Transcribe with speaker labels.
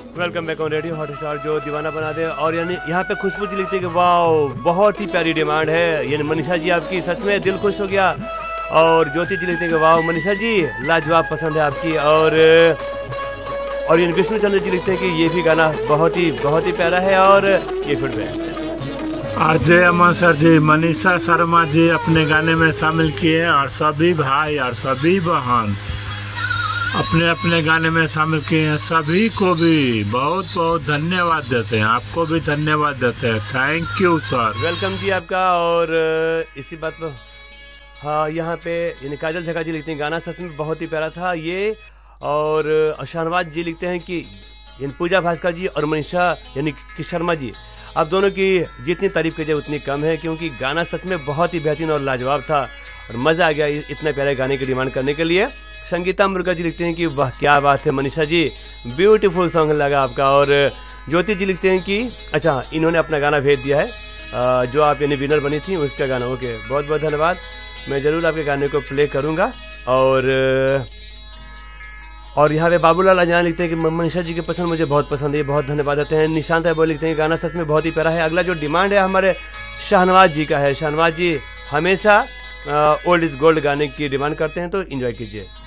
Speaker 1: Welcome back on radio Hotstar जो दीवाना बना दे। और यानी यहाँ पे खुशबू जी लिखते हैं कि वाह बहुत ही प्यारी डिमांड है। यानी मनीषा जी आपकी सच में दिल खुश हो गया। और ज्योति जी लिखते हैं कि वाह मनीषा जी लाजवाब पसंद है आपकी। और यानी विष्णु चंद्र जी लिखते हैं कि ये भी गाना बहुत ही प्यारा है। और ये फीडबैक
Speaker 2: आरजे अमन सर जी, मनीषा शर्मा जी अपने गाने में शामिल किए और सभी भाई और सभी बहन अपने अपने गाने में शामिल किए हैं। सभी को भी बहुत बहुत धन्यवाद देते हैं, आपको भी धन्यवाद देते हैं। Thank you sir.
Speaker 1: वेलकम जी आपका। और इसी बात पर हाँ यहाँ पे यानी काजल झका जी लिखते हैं गाना सच में बहुत ही प्यारा था ये। और शाहनवाज जी लिखते हैं कि यानी पूजा भास्कर जी और मनीषा यानी कि शर्मा जी आप दोनों की जितनी तारीफ की जाए उतनी कम है, क्योंकि गाना सच में बहुत ही बेहतरीन और लाजवाब था और मज़ा आ गया इतने प्यारे गाने की डिमांड करने के लिए। संगीता मुर्गा जी लिखते हैं कि वाह क्या बात है मनीषा जी, ब्यूटीफुल सॉन्ग लगा आपका। और ज्योति जी लिखते हैं कि अच्छा इन्होंने अपना गाना भेज दिया है जो आप यानी विनर बनी थी उसका गाना। ओके बहुत बहुत धन्यवाद, मैं ज़रूर आपके गाने को प्ले करूँगा। और यहाँ पे बाबूलाल अजान लिखते हैं कि मनीषा जी की पसंद मुझे बहुत पसंद है, बहुत धन्यवाद देते हैं। निशांत है वो लिखते हैं गाना सच में बहुत ही प्यारा है। अगला जो डिमांड है हमारे शाहनवाज जी का है। शाहनवाज जी हमेशा ओल्ड इज गोल्ड गाने की डिमांड करते हैं, तो एंजॉय कीजिए।